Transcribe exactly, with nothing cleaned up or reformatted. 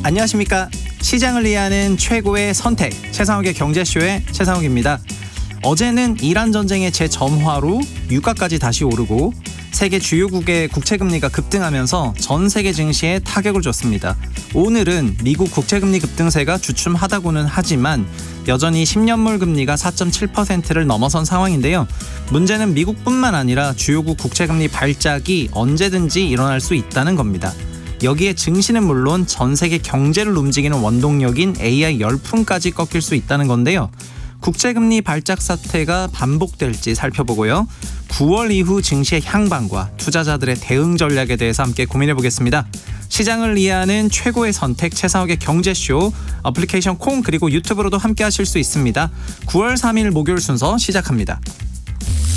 안녕하십니까. 시장을 이해하는 최고의 선택, 최상욱의 경제쇼의 최상욱입니다. 어제는 이란 전쟁의 재점화로 유가까지 다시 오르고 세계 주요국의 국채금리가 급등하면서 전 세계 증시에 타격을 줬습니다. 오늘은 미국 국채금리 급등세가 주춤하다고는 하지만 여전히 십 년물 금리가 사 점 칠 퍼센트를 넘어선 상황인데요. 문제는 미국뿐만 아니라 주요국 국채금리 발작이 언제든지 일어날 수 있다는 겁니다. 여기에 증시는 물론 전 세계 경제를 움직이는 원동력인 에이아이 열풍까지 꺾일 수 있다는 건데요. 국채금리 발작 사태가 반복될지 살펴보고요. 구월 이후 증시의 향방과 투자자들의 대응 전략에 대해서 함께 고민해보겠습니다. 시장을 이해하는 최고의 선택 최상욱의 경제쇼, 어플리케이션 콩 그리고 유튜브로도 함께 하실 수 있습니다. 구월 삼일 목요일 순서 시작합니다.